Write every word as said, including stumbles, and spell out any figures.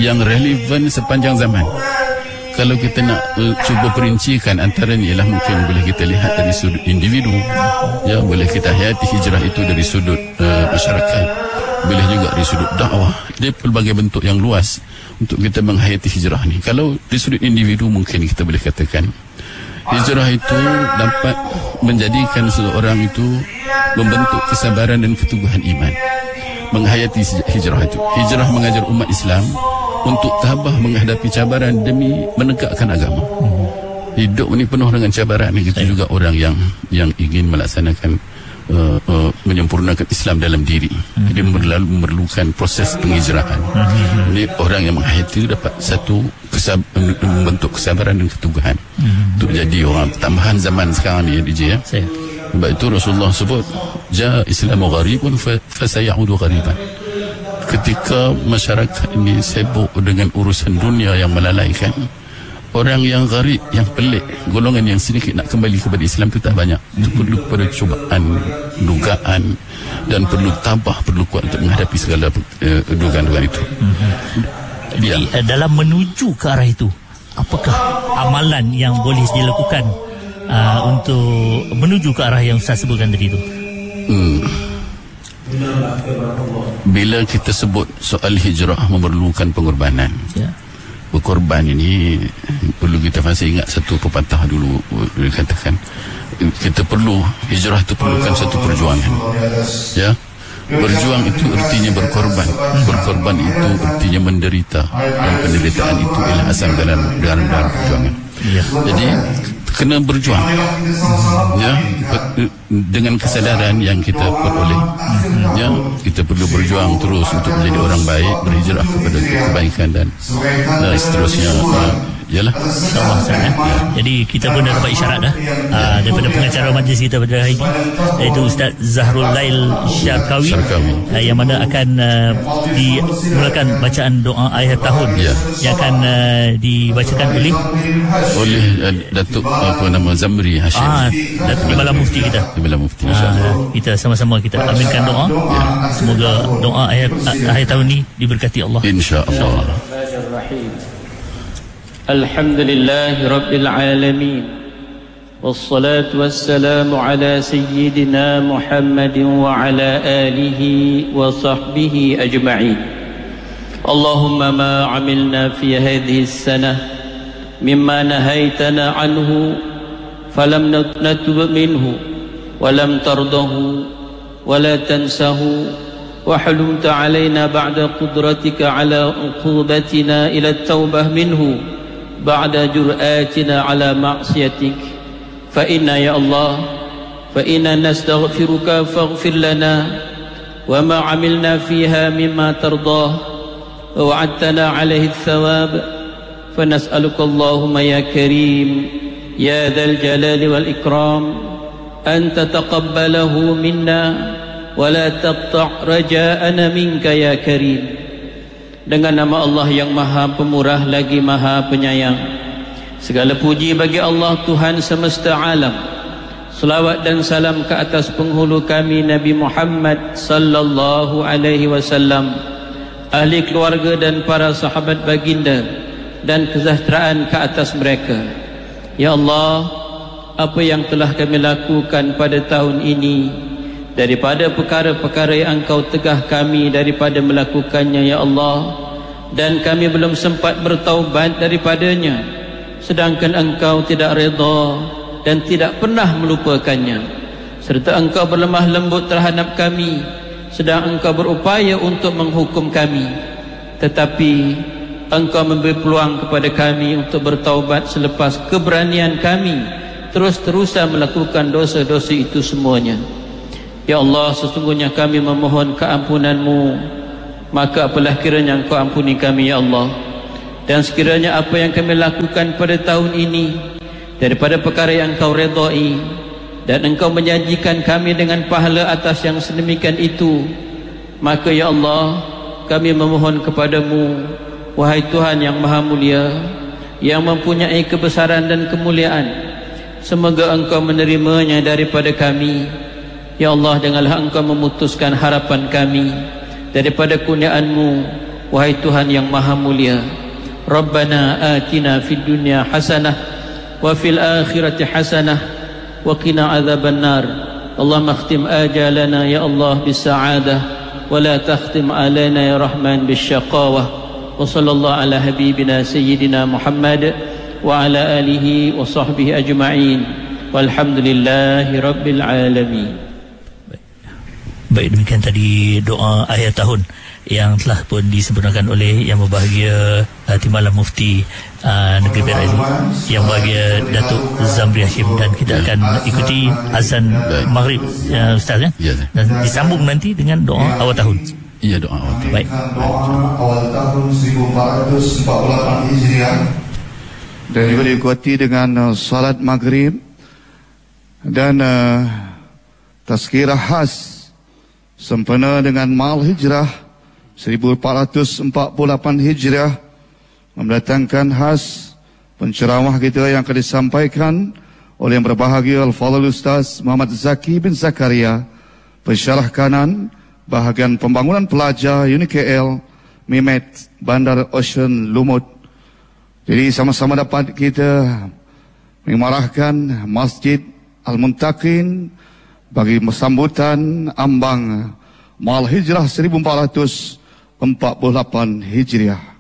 yang relevan sepanjang zaman. Kalau kita nak uh, cuba perincikan antaranya ialah mungkin boleh kita lihat dari sudut individu, ya, boleh kita hayati hijrah itu dari sudut uh, masyarakat, boleh juga dari sudut dakwah. Dia pelbagai bentuk yang luas untuk kita menghayati hijrah ni. Kalau dari sudut individu mungkin kita boleh katakan hijrah itu dapat menjadikan seseorang itu membentuk kesabaran dan keteguhan iman, menghayati hijrah itu. Hijrah mengajar umat Islam untuk tabah menghadapi cabaran demi menegakkan agama. Hmm. Hidup ini penuh dengan cabaran. Begitu juga orang yang yang ingin melaksanakan uh, uh, menyempurnakan Islam dalam diri. Hmm. Dia memerlu, memerlukan proses penghijrahan. Hmm. Ini orang yang menghayati dapat satu kesab, membentuk kesabaran dan keteguhan. Hmm. Untuk jadi orang tambahan zaman sekarang ni, D J, ya. Saya. Sebab itu Rasulullah sebut, ja Islamu gharibun fa sayaudu ghariban. Ketika masyarakat ini sibuk dengan urusan dunia yang melalaikan, orang yang gharib, yang pelik, golongan yang sedikit nak kembali kepada Islam itu tak banyak. Itu perlu kepada cubaan, dugaan, dan perlu tabah, perlu kuat untuk menghadapi segala uh, dugaan-dugaan itu. Jadi ya. Dalam menuju ke arah itu, apakah amalan yang boleh dilakukan uh, untuk menuju ke arah yang Ustaz sebutkan tadi itu? Hmm. Bila kita sebut soal hijrah memerlukan pengorbanan, ya. Berkorban ini perlu kita masih ingat satu pepatah dulu dikatakan, kita perlu hijrah itu perlukan satu perjuangan, ya. Berjuang itu artinya berkorban. Berkorban itu artinya menderita, dan penderitaan itu ialah asal dalam dalam dalam perjuangan, ya. Jadi kena berjuang, ya, dengan kesadaran yang kita peroleh, ya, kita perlu berjuang terus untuk menjadi orang baik, berhijrah kepada kebaikan dan, dan seterusnya. Yalah, InsyaAllah, ya. Jadi kita pun dah dapat isyarat dah uh, daripada pengacara majlis kita pada hari ini, iaitu Ustaz Zahrul Lail Syarkawi, uh, yang mana akan uh, dimulakan bacaan doa akhir tahun, ya, yang akan uh, dibacakan oleh oleh uh, Datuk apa nama Zamri Hashim, ah, Datuk Timbalan Mufti kita. Timbalan Mufti, uh, kita sama-sama kita aminkan doa, ya. Semoga doa akhir, uh, akhir tahun ini diberkati Allah, insya-Allah. Alhamdulillahi Rabbil Alamin, wassalatu wassalamu ala Sayyidina Muhammadin wa ala alihi wa sahbihi ajma'in. Allahumma ma amilna fi hadhihi as-sanah mimma nahaytana anhu falam natub minhu walam tardahu wala tansahu wa halumta alayna ba'da qudratika ala uqubatina ila at-taubah minhu بعد جرآتنا على معصيتك فإنا يا الله فإنا نستغفرك فاغفر لنا وما عملنا فيها مما ترضاه ووعدتنا عليه الثواب فنسألك اللهم يا كريم يا ذا الجلال والإكرام أن تتقبله منا ولا تقطع رجاءنا منك يا كريم. Dengan nama Allah yang maha pemurah lagi maha penyayang, segala puji bagi Allah Tuhan semesta alam. Selawat dan salam ke atas penghulu kami Nabi Muhammad sallallahu alaihi wasallam, ahli keluarga dan para sahabat baginda, dan kesejahteraan ke atas mereka. Ya Allah, apa yang telah kami lakukan pada tahun ini daripada perkara-perkara yang Engkau tegah kami daripada melakukannya, ya Allah, dan kami belum sempat bertaubat daripadanya, sedangkan Engkau tidak redha dan tidak pernah melupakannya, serta Engkau berlemah lembut terhadap kami sedang Engkau berupaya untuk menghukum kami, tetapi Engkau memberi peluang kepada kami untuk bertaubat selepas keberanian kami terus-terusan melakukan dosa-dosa itu semuanya. Ya Allah, sesungguhnya kami memohon keampunan-Mu, maka apalah kiranya Engkau ampuni kami, ya Allah. Dan sekiranya apa yang kami lakukan pada tahun ini daripada perkara yang Engkau redai, dan Engkau menjanjikan kami dengan pahala atas yang sedemikian itu, maka ya Allah, kami memohon kepadamu, wahai Tuhan yang maha mulia, yang mempunyai kebesaran dan kemuliaan, semoga Engkau menerimanya daripada kami. Ya Allah, janganlah Engkau memutuskan harapan kami daripada kurniaan-Mu Wahai Tuhan yang Maha Mulia, Rabbana atina fid dunya hasanah wa fil akhirati hasanah wa qina adzaban nar. Allahumma akhtim ajalana ya Allah bis sa'adah wa la takhtim alaina ya Rahman bis syaqawah. Wa sallallahu ala habibina sayyidina Muhammad wa ala alihi wa sahbihi ajma'in. Walhamdulillahi rabbil alamin. Baik, demikian tadi doa akhir tahun yang telah pun disempurnakan oleh Yang Berbahagia uh, Timbalan Mufti uh, Negeri Perak ini, Yang Berbahagia Datuk Zamri Hashim, dan kita akan ikuti azan maghrib uh, Ustaz ya? Ya, dan disambung nanti dengan doa awal tahun. Iya, doa awal tahun. Baik. Doa awal tahun seribu empat ratus empat puluh lapan Hijriah, dan juga diikuti dengan uh, salat maghrib dan uh, tazkirah khas sempena dengan mal hijrah seribu empat ratus empat puluh lapan Hijriah, mendatangkan khas penceramah kita yang akan disampaikan oleh Yang Berbahagia Al-Fadhil Ustaz Muhammad Zaki bin Zakaria, pensyarah kanan bahagian pembangunan pelajar U N I K L Mimet Bandar Ocean Lumut. Jadi sama-sama dapat kita mengimarahkan Masjid Al-Muntaqin bagi sambutan ambang Mal Hijrah seribu empat ratus empat puluh lapan Hijriah.